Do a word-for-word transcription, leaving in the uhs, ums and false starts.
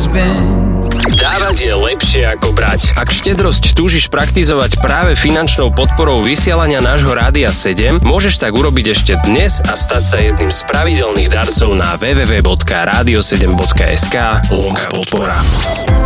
been. Dávať je lepšie ako brať. Ak štedrosť túžiš praktizovať práve finančnou podporou vysielania nášho Rádia sedem, môžeš tak urobiť ešte dnes a stať sa jedným z pravidelných darcov na w w w bodka radio sedem bodka es ka lomka podpora.